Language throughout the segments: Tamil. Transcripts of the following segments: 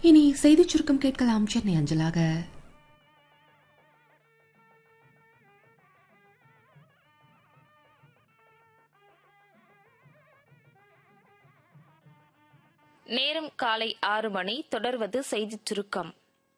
இனி செய்திச் சுருக்கம் கேட்கலாம் சென்னை அஞ்சலாக. நேரம் காலை 6 மணி. தொடர்வது செய்திச் சுருக்கம்.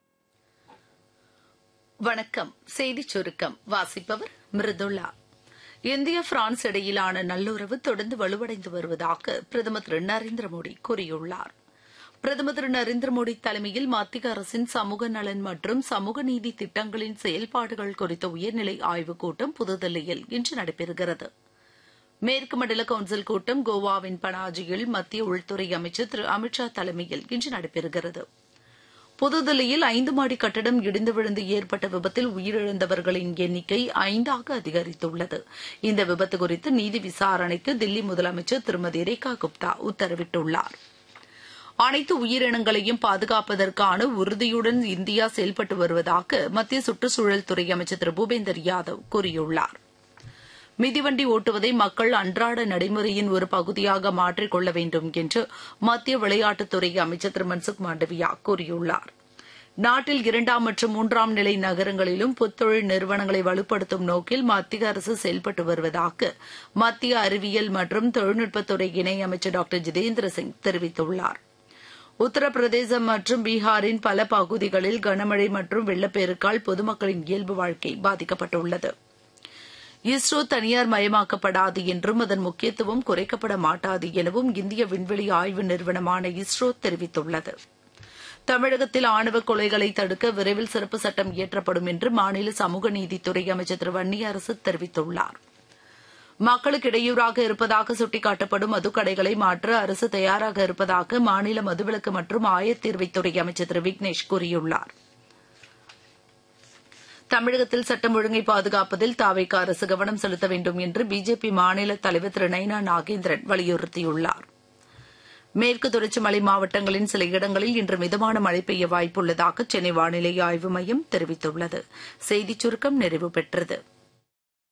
வணக்கம். செய்திச் சுருக்கம் வாசிப்பவர் மிருதுளா. இந்தியா பிரான்ஸ் இடையிலான நல்லுறவு தொடர்ந்து வலுவடைந்து வருவதாக பிரதமர் திரு நரேந்திர மோடி கூறியுள்ளார். பிரதமர் திரு நரேந்திர மோடி தலைமையில் மத்திய அரசின் சமூக நலன் மற்றும் சமூக நீதி திட்டங்களின் செயல்பாடுகள் குறித்த உயர்நிலை ஆய்வுக் கூட்டம் புதுதில்லியில் இன்று நடைபெறுகிறது. மேற்கு மண்டல கவுன்சில் கூட்டம் கோவாவின் பனாஜியில் மத்திய உள்துறை அமைச்சர் திரு அமித்ஷா தலைமையில் இன்று நடைபெறுகிறது. புதுதில்லியில் 5 மாடி கட்டடம் இடிந்து விழுந்து ஏற்பட்ட விபத்தில் உயிரிழந்தவர்களின் எண்ணிக்கை 5ஆக அதிகரித்துள்ளது. இந்த விபத்து குறித்து நீதி விசாரணைக்கு தில்லி முதலமைச்சர் திருமதி ரேகா குப்தா உத்தரவிட்டுள்ளார். அனைத்து உயிரினங்களையும் பாதுகாப்பதற்கான உறுதியுடன் இந்தியா செயல்பட்டு வருவதாக மத்திய சுற்றுச்சூழல் துறை அமைச்சர் திரு பூபேந்தர் யாதவ் கூறியுள்ளார். மிதிவண்டி ஓட்டுவதை மக்கள் அன்றாட நடைமுறையின் ஒரு பகுதியாக மாற்றிக் கொள்ள வேண்டும் என்று மத்திய விளையாட்டுத்துறை அமைச்சர் திரு மன்சுக் மாண்டவியா கூறியுள்ளார். நாட்டில் 2ஆம் மற்றும் 3ஆம் நிலை நகரங்களிலும் புத்தொழில் நிறுவனங்களை வலுப்படுத்தும் நோக்கில் மத்திய அரசு செயல்பட்டு வருவதாக மத்திய அறிவியல் மற்றும் தொழில்நுட்பத்துறை இணையமைச்சர் டாக்டர் ஜிதேந்திர சிங் தெரிவித்துள்ளார். உத்தரப்பிரதேசம் மற்றும் பீகாரின் பல பகுதிகளில் கனமழை மற்றும் வெள்ளப்பெருக்கால் பொதுமக்களின் இயல்பு வாழ்க்கை பாதிக்கப்பட்டுள்ளது. இஸ்ரோ தனியார் மயமாக்கப்படாது என்றும் அதன் முக்கியத்துவம் குறைக்கப்பட மாட்டாது எனவும் இந்திய விண்வெளி ஆய்வு நிறுவனமான இஸ்ரோ தெரிவித்துள்ளது. தமிழகத்தில் ஆணவ கொலைகளை தடுக்க விரைவில் சிறப்பு சட்டம் இயற்றப்படும் என்று மாநில சமூக நீதித்துறை அமைச்சர் திரு வன்னியரசு தெரிவித்துள்ளார். மக்களுக்கு இடையூறாக இருப்பதாக சுட்டிக்காட்டப்படும் மதுக்கடைகளை மாற்ற அரசு தயாராக இருப்பதாக மாநில மதுவிலக்கு மற்றும் ஆயத்தீர்வைத்துறை அமைச்சர் திரு விக்னேஷ் கூறியுள்ளார். தமிழகத்தில் சட்டம் ஒழுங்கை பாதுகாப்பதில் தாவேகா அரசு கவனம் செலுத்த வேண்டும் என்று பிஜேபி மாநில தலைவர் திரு நைனா நாகேந்திரன் வலியுறுத்தியுள்ளார். மேற்கு தொடர்ச்சி மலை மாவட்டங்களின் சில இடங்களில் இன்று மிதமான மழை பெய்ய வாய்ப்புள்ளதாக சென்னை வானிலை ஆய்வு மையம் தெரிவித்துள்ளது. செய்திச் சுருக்கம் நிறைவு பெற்றது.